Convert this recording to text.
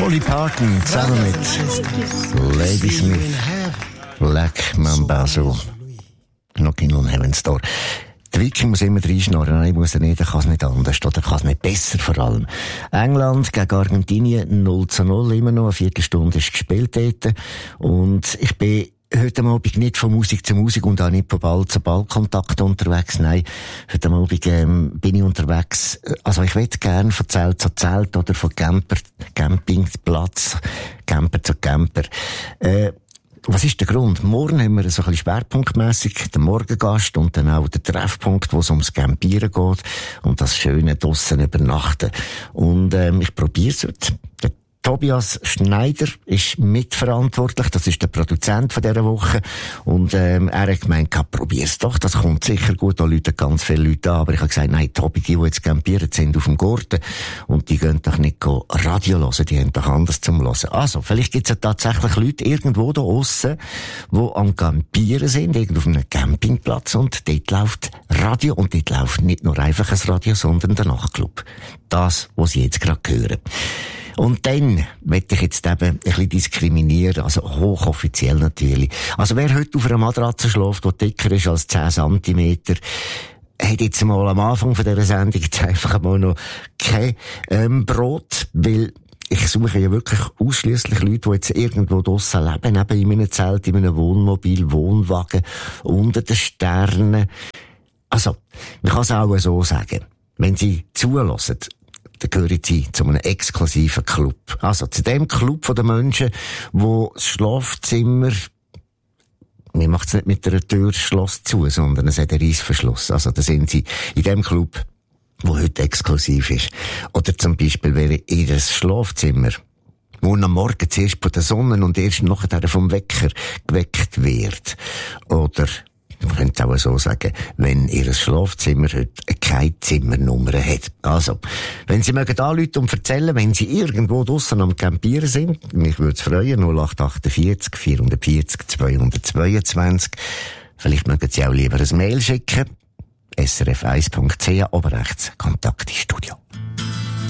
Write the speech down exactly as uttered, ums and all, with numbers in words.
Dolly Parton zusammen mit Lady Smith, Black Mambazo, Knocking on Heaven's Door. Der Viking muss immer reinschnorren, nein, muss er nicht, er kann es nicht anders, oder kann es nicht besser vor allem. England gegen Argentinien null zu null, immer noch, eine Viertelstunde ist gespielt dort. Und ich bin heute Abend nicht von Musik zu Musik und auch nicht von Ball zu Ballkontakt unterwegs. Nein, heute Abend ähm, bin ich unterwegs. Also ich möchte gerne von Zelt zu Zelt oder von Camper, Campingplatz, Camper zu Camper. Äh, was ist der Grund? Morgen haben wir so ein bisschen schwerpunktmässig den Morgengast und dann auch den Treffpunkt, wo es ums Campieren geht und das schöne draussen übernachten. Und ähm, ich probiere es heute. Tobias Schneider ist mitverantwortlich, das ist der Produzent von dieser Woche. Und ähm, er hat gemeint, probier's doch, das kommt sicher gut, da Leute ganz viele Leute an. Aber ich habe gesagt, nein, Tobi, die, die jetzt campieren, sind auf dem Garten und die gehen doch nicht Radio hören, die haben doch anders zum Hören. Also, vielleicht gibt es ja tatsächlich Leute irgendwo da aussen, die am Campieren sind, irgendwo auf einem Campingplatz und dort läuft Radio und dort läuft nicht nur einfach ein Radio, sondern der Nachtclub. Das, was Sie jetzt gerade hören. Und dann möchte ich jetzt eben ein bisschen diskriminieren, also hochoffiziell natürlich. Also wer heute auf einer Matratze schläft, die dicker ist als zehn Zentimeter, hat jetzt mal am Anfang von dieser Sendung jetzt einfach mal noch kein ähm, Brot, weil ich suche ja wirklich ausschliesslich Leute, die jetzt irgendwo draussen leben, eben in einem Zelt, in einem Wohnmobil, Wohnwagen, unter den Sternen. Also, man kann es auch so sagen, wenn Sie zulassen, dann gehören sie zu einem exklusiven Club. Also zu dem Club von den Menschen, wo das Schlafzimmer, man macht es nicht mit einer Tür Schloss zu, sondern es hat einen Reissverschluss. Also da sind sie in dem Club, wo heute exklusiv ist. Oder zum Beispiel wäre ihr Schlafzimmer, wo am Morgen zuerst von der Sonne und erst nachher vom Wecker geweckt wird. Oder man könnte auch so sagen, wenn ihr Schlafzimmer heute keine Zimmernummer hat. Also, wenn Sie mögen anrufen und erzählen, wenn Sie irgendwo draussen am Campieren sind, mich würde es freuen, null acht achtundvierzig vierhundertvierzig zweihundertzweiundzwanzig. Vielleicht mögen Sie auch lieber ein Mail schicken. s r f eins punkt c h, oben rechts, Kontakt ins Studio.